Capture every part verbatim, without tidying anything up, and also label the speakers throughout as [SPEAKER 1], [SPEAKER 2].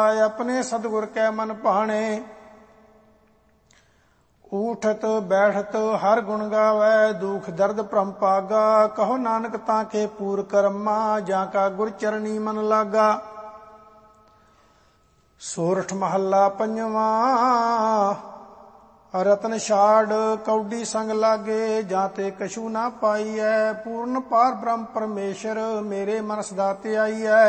[SPEAKER 1] अपने सतगुर कै मन भाणे। ऊठत बैठत हर गुण गावै, दुख दर्द भ्रम पागा। कहो नानक ताके पूर कर्मा, जाका गुर चरणी मन लागा। सोरठ महला पंजवा। रतन छाड़ कौडी संग लागे, जाते कछु ना पाईऐ। पूर्ण पार ब्रह्म परमेश्वर, मेरे मन सदा ध्याईऐ।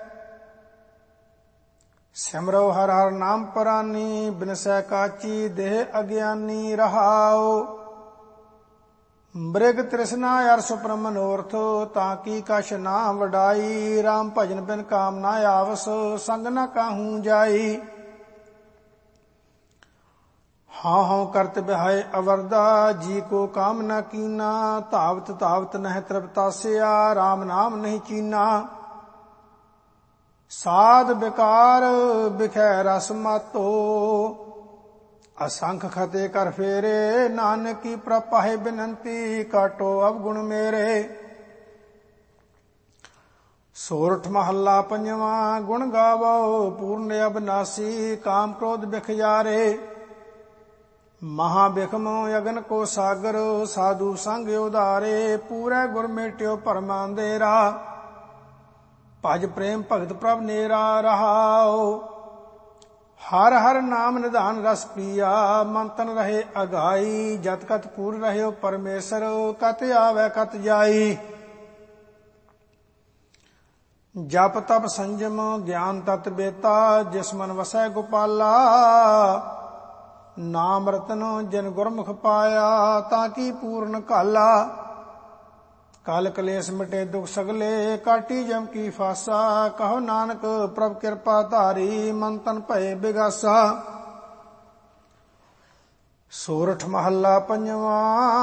[SPEAKER 1] सिमरो हर हर नाम परानी, बिनसै काची देह अज्ञानी रहाओ। मृग तृष्णा अर सुप्र मनोरथ, ताकी कछ ना वडाई। राम भजन बिन काम ना आवस, संग न काहू जाई। हाँ हाँ करत बिहाय अवरदा, जी को काम न कीना। धावत धावत नह तृप्तास्या, राम नाम नहीं चीना। साध विकार बिखै रस मातो, असंख खते कर फेरे। नानक की प्रपाहे बिनंती, काटो अवगुण मेरे। सोरठ महला पंजवा। गुण गावो पूर्ण अबनासी, काम क्रोध बिख जारे। महाबिखम यगन को सागर, साधु संग उदारे। पूरे गुर मेट्यो भरम अंधेरा, भज प्रेम भगत प्रभ नेरा रहाओ। हर हर नाम निधान रस पिया, मन तन रहे अघाई। जत कत पूर रहे परमेश्वर, कत आवे कत जाई। जप तप संजम ज्ञान तत बेता, जिस मन वसै गोपाला। नाम रतन जिन गुरमुख पाया, ताकि पूर्ण काला। काल कलेश मिटे दुख सगले, काटी जम की फासा। कहो नानक प्रभ कृपा धारी, मन तन भय बिगासा। सोरठ महला पंजवा।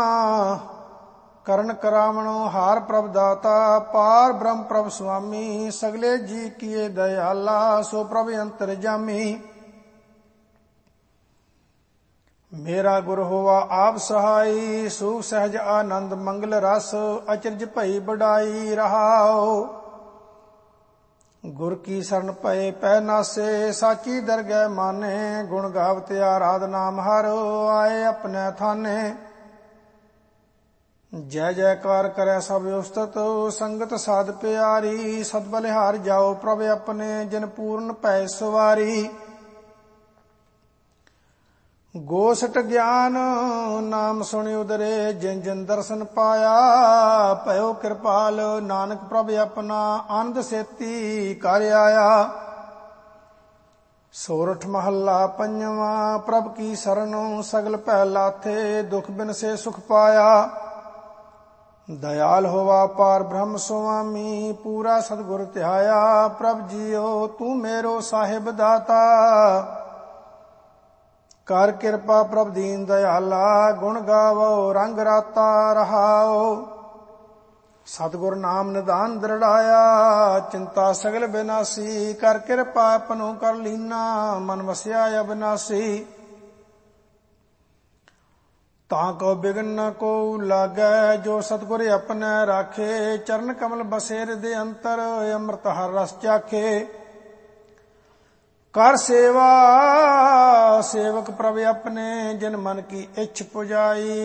[SPEAKER 1] करण करावणो हार प्रभ दाता, पार ब्रह्म प्रभ स्वामी। सगले जी किए दयाला, सो प्रभ अंतर जामी। मेरा गुरु होवा आप सहाई, सुख सहज आनंद मंगल रस। अचरज भई बढ़ाई रहाओ। गुर की शरण पए पै नासे, साची दरगह माने। गुण गावत आराध नाम हर, आए अपने थाने। जय जयकार करे सब उस्तत, संगत साध प्यारी। सद बलिहार जाओ प्रभ अपने, जिन पूर्ण पै सवारी। गोसठ ज्ञान नाम सुनि उदरे, जिन जिन दर्शन पाया। भयो कृपाल नानक प्रभ अपना, आनंद सेती कर आया। सोरठ महला पंजवा। प्रभ की शरण सगल पै लाथे, दुख बिन से सुख पाया। दयाल होवा पार ब्रह्म स्वामी, पूरा सतगुर ध्याया। प्रभ जियो तू मेरो साहिब दाता, कर किरपा प्रभ दीन दयाला। गुण गावो रंग राता रहाओ। सतगुर नाम निधान दृढ़ाया, चिंता सगल विनाशी। कर किरपा अपनो कर लीना, मन वस्या अविनाशी। ताको बिघन न को लागै, जो सतगुर अपने राखे। चरण कमल बसे हृदय अंतर, अमृत हर रस चाखे। कर सेवा सेवक प्रभ अपने, जिन मन की इच्छ पुजाई।